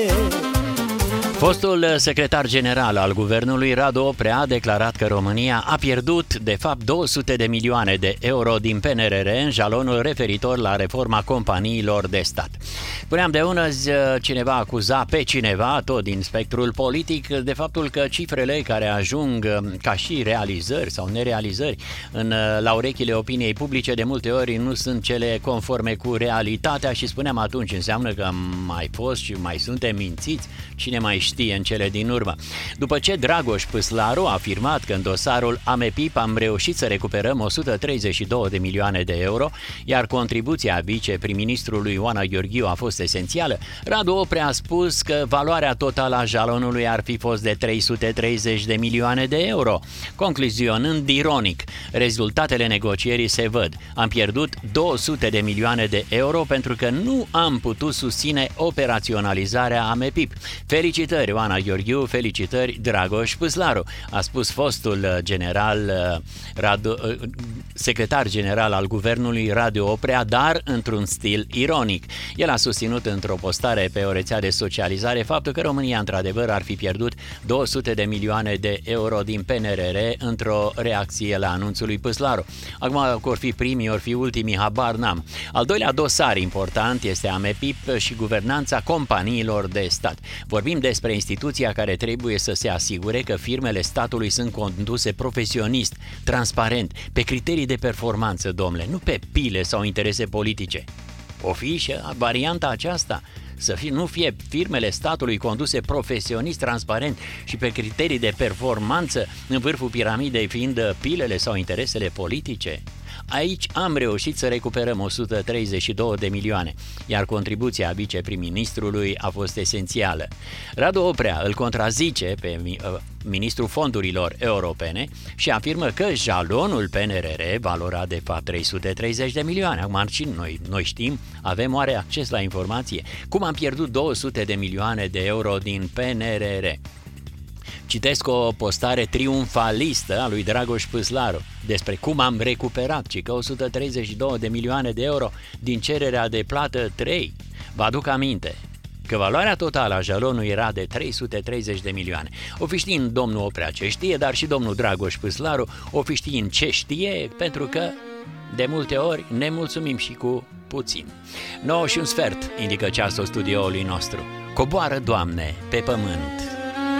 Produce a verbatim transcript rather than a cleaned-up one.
Fostul secretar general al guvernului, Radu Oprea, a declarat că România a pierdut, de fapt, două sute de milioane de euro din P N R R în jalonul referitor la reforma companiilor de stat. Spuneam de ună zi, cineva acuza pe cineva, tot din spectrul politic, de faptul că cifrele care ajung ca și realizări sau nerealizări în, la urechile opiniei publice de multe ori nu sunt cele conforme cu realitatea și spuneam atunci, înseamnă că mai fost și mai suntem mințiți, cine mai știe în cele din urmă. După ce Dragoș Păslaru a afirmat că în dosarul AMEPIP am reușit să recuperăm o sută treizeci și două de milioane de euro, iar contribuția viceprim-ministrului Oana Gheorghiu a fost esențială, Radu Oprea a spus că valoarea totală a jalonului ar fi fost de trei sute treizeci de milioane de euro, concluzionând ironic: rezultatele negocierii se văd. Am pierdut două sute de milioane de euro pentru că nu am putut susține operaționalizarea AMEPIP. Felicitări, Oana Gheorghiu, felicitări, Dragoș Păslaru, a spus fostul general, Radu, secretar general al guvernului, Radu Oprea, dar într-un stil ironic. El a susținut într-o postare pe o rețea de socializare faptul că România într-adevăr ar fi pierdut două sute de milioane de euro din P N R R într-o reacție la anunțul lui Păslaru. Acum, că or fi primii, or fi ultimii, habar n-am. Al doilea dosar important este AMEPIP și guvernanța companiilor de stat. Vorbim despre instituția care trebuie să se asigure că firmele statului sunt conduse profesionist, transparent, pe criterii de performanță, domnule, nu pe pile sau interese politice. O fi și varianta aceasta, să fie, nu fie firmele statului conduse profesionist, transparent și pe criterii de performanță, în vârful piramidei fiind pilele sau interesele politice. Aici am reușit să recuperăm o sută treizeci și două de milioane, iar contribuția viceprim-ministrului a fost esențială. Radu Oprea îl contrazice pe ministrul fondurilor europene și afirmă că jalonul P N R R valora de fapt trei sute treizeci de milioane. Acum noi, noi știm, avem oare acces la informație? Cum am pierdut două sute de milioane de euro din P N R R? Citesc o postare triumfalistă a lui Dragoș Păslaru despre cum am recuperat, ci că o sută treizeci și două de milioane de euro din cererea de plată trei. Vă aduc aminte că valoarea totală a jalonului era de trei sute treizeci de milioane. O fi știind domnul Oprea ce știe, dar și domnul Dragoș Păslaru o fi știind ce știe, pentru că de multe ori ne mulțumim și cu puțin. nouă și un sfert indică ceasul studioului nostru. Coboară, Doamne, pe pământ.